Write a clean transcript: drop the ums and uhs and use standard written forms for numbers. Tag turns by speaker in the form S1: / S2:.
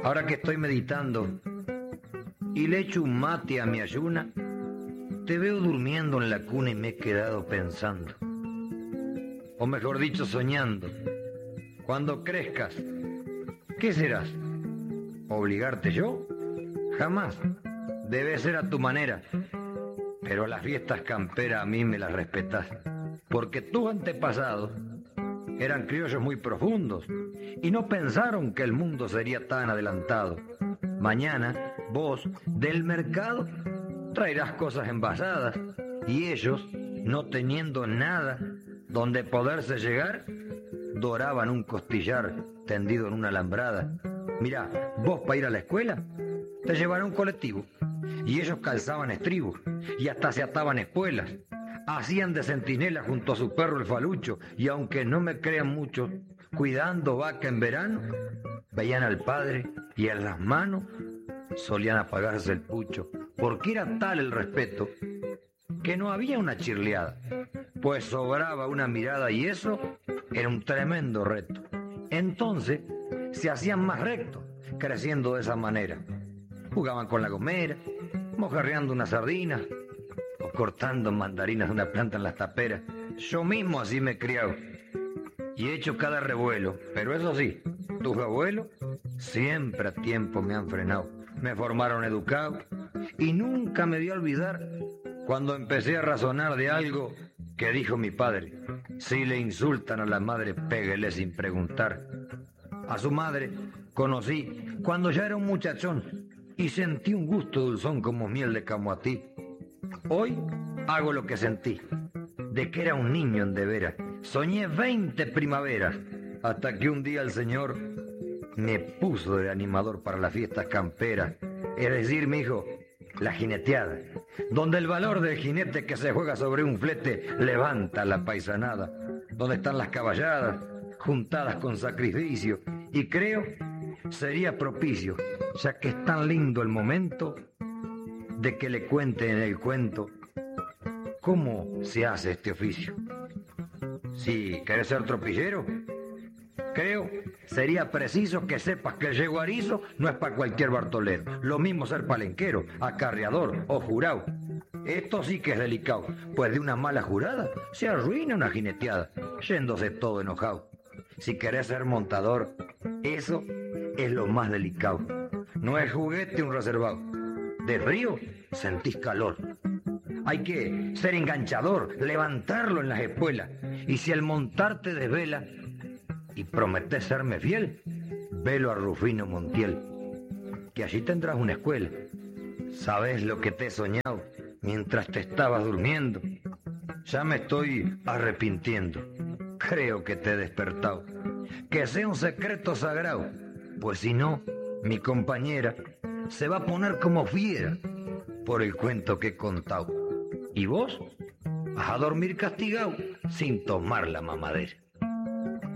S1: Ahora que estoy meditando y le echo un mate a mi ayuna, te veo durmiendo en la cuna y me he quedado pensando, o mejor dicho, soñando. Cuando crezcas, ¿qué serás? ¿Obligarte yo? Jamás. Debe ser a tu manera. Pero las fiestas camperas a mí me las respetás, porque tus antepasados eran criollos muy profundos y no pensaron que el mundo sería tan adelantado. Mañana, vos, del mercado, traerás cosas envasadas y ellos, no teniendo nada donde poderse llegar, doraban un costillar tendido en una alambrada. Mirá, vos para ir a la escuela te llevaron un colectivo y ellos calzaban estribos y hasta se ataban espuelas. Hacían de centinela junto a su perro el falucho y aunque no me crean mucho, cuidando vaca en verano, veían al padre y en las manos solían apagarse el pucho, porque era tal el respeto que no había una chirleada, pues sobraba una mirada y eso era un tremendo reto. Entonces se hacían más rectos, creciendo de esa manera. Jugaban con la gomera, mojarreando unas sardinas o cortando mandarinas de una planta en las taperas. Yo mismo así me he criado y he hecho cada revuelo, pero eso sí, tus abuelos siempre a tiempo me han frenado. Me formaron educado y nunca me dio a olvidar cuando empecé a razonar de algo que dijo mi padre: si le insultan a la madre, péguele sin preguntar. A su madre conocí cuando ya era un muchachón y sentí un gusto dulzón como miel de camoatí. Hoy hago lo que sentí, de que era un niño en de veras. Soñé 20 primaveras, hasta que un día el Señor me puso de animador para las fiestas camperas. Es decir, mijo, la jineteada, donde el valor del jinete que se juega sobre un flete levanta la paisanada, donde están las caballadas, juntadas con sacrificio, y creo sería propicio, ya que es tan lindo el momento, de que le cuente en el cuento cómo se hace este oficio. Si querés ser tropillero, creo sería preciso que sepas que el yeguarizo no es para cualquier bartolero. Lo mismo ser palenquero, acarreador o jurado. Esto sí que es delicado, pues de una mala jurada se arruina una jineteada, yéndose todo enojado. Si querés ser montador, eso es lo más delicado. No es juguete un reservado. De frío sentís calor. Hay que ser enganchador, levantarlo en las espuelas. Y si al montarte desvela y prometés serme fiel, velo a Rufino Montiel, que allí tendrás una escuela. ¿Sabés lo que te he soñado mientras te estabas durmiendo? Ya me estoy arrepintiendo. Creo que te he despertado. Que sea un secreto sagrado, pues si no, mi compañera se va a poner como fiera por el cuento que he contado. Y vos vas a dormir castigado sin tomar la mamadera.